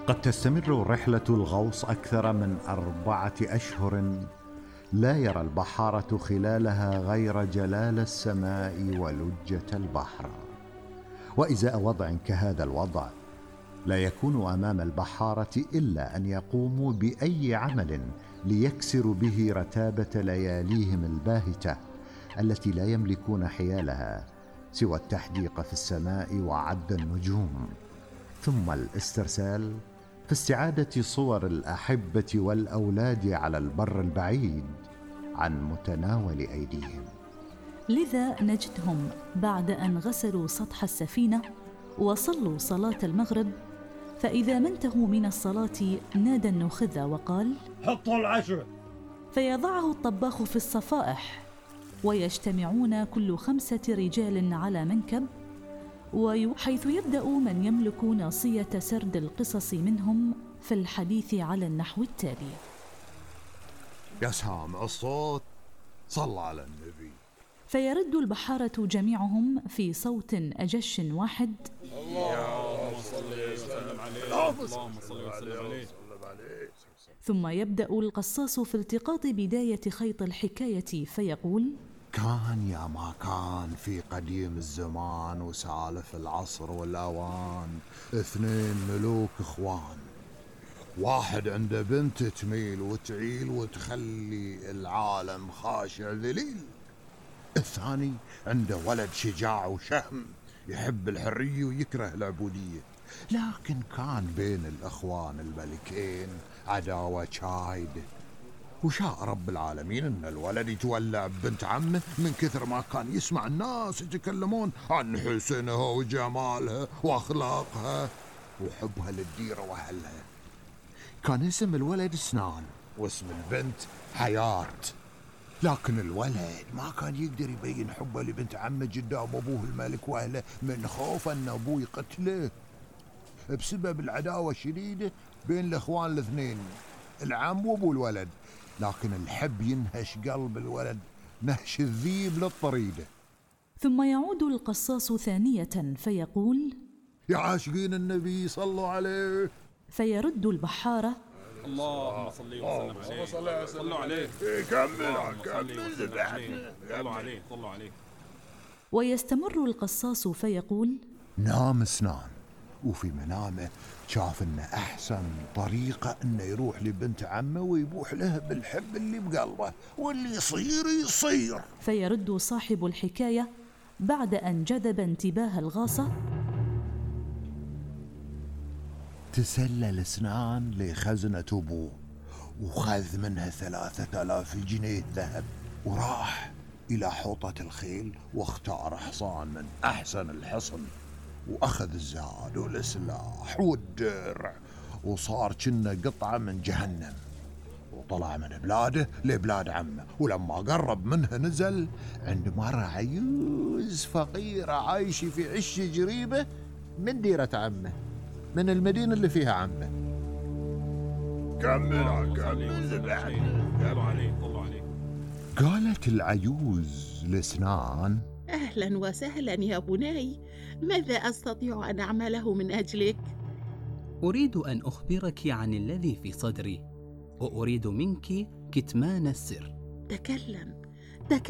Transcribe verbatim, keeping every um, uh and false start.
قد تستمر رحلة الغوص أكثر من أربعة أشهر، لا يرى البحارة خلالها غير جلال السماء ولجة البحر. وإزاء وضع كهذا الوضع لا يكون أمام البحارة إلا أن يقوموا بأي عمل ليكسروا به رتابة لياليهم الباهتة التي لا يملكون حيالها سوى التحديق في السماء وعد النجوم، ثم الاسترسال في استعادة صور الأحبة والأولاد على البر البعيد عن متناول أيديهم. لذا نجدهم بعد أن غسلوا سطح السفينة وصلوا صلاة المغرب، فإذا ما انتهوا من الصلاة نادى النخذ وقال: حطوا العشاء. فيضعه الطباخ في الصفائح، ويجتمعون كل خمسة رجال على منكب، وحيث يبدأ من يملك ناصية سرد القصص منهم في الحديث على النحو التالي: يا سامع الصوت، صل على النبي. فيرد البحارة جميعهم في صوت أجش واحد: اللهم صل وسلم عليه، اللهم صل وسلم عليه. ثم يبدأ القصاص في التقاط بداية خيط الحكاية فيقول: كان يا ما كان في قديم الزمان وسالف العصر والأوان اثنين ملوك اخوان، واحد عنده بنت تميل وتعيل وتخلي العالم خاشع ذليل، الثاني عنده ولد شجاع وشهم يحب الحرية ويكره العبودية. لكن كان بين الأخوان الملكين عداوة شايدة، وشاء رب العالمين أن الولد يتولع ببنت عمه من كثر ما كان يسمع الناس يتكلمون عن حسنها وجمالها وأخلاقها وحبها للديرة وأهلها. كان اسم الولد سنان واسم البنت حياة، لكن الولد ما كان يقدر يبين حبه لبنت عمه قدام أبوه الملك وأهله من خوف أن أبوه يقتله بسبب العداوة الشديدة بين الأخوان الاثنين العم وأبو الولد. لكن الحب ينهش قلب الولد نهش الذيب للطريدة. ثم يعود القصاص ثانية فيقول: يا عاشقين النبي صلوا عليه. فيرد البحارة: اللهم صل وسلم عليه، صلوا عليه. كمل كمل صلوا عليه، صلوا عليه. ويستمر القصاص فيقول: نام سنان، وفي منامه شاف انه احسن طريقة انه يروح لبنت عمه ويبوح له بالحب اللي بقلبه، واللي يصير يصير. فيرد صاحب الحكاية بعد ان جذب انتباه الغاصة: تسلل سنان لخزنة ابوه وخذ منها ثلاثة آلاف جنيه ذهب، وراح الى حوطة الخيل واختار حصان من احسن الحصن، واخذ الزاد والسلاح والدرع، وصار كنا قطعة من جهنم، وطلع من بلاده لبلاد عمه. ولما قرب منها نزل عند مرة عيوز فقيرة عايشة في عش جريبة من ديرة عمه، من المدينة اللي فيها عمه. كمل كمل كمل. قالت العيوز لسنان: أهلا وسهلا يا بني، ماذا أستطيع أن أعمله من أجلك؟ أريد أن أخبرك عن الذي في صدري، وأريد منك كتمان السر. تكلم